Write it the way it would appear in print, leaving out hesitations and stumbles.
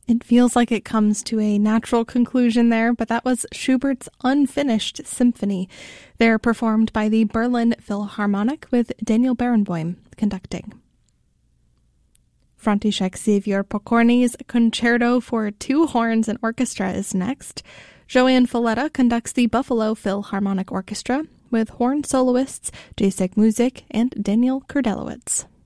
It feels like it comes to a natural conclusion there, but that was Schubert's Unfinished Symphony. They're performed by the Berlin Philharmonic with Daniel Barenboim conducting. František Xavier Pokorny's Concerto for Two Horns and Orchestra is next. Joanne Falletta conducts the Buffalo Philharmonic Orchestra with horn soloists Jacek Muzik and Daniel Kurdelowicz.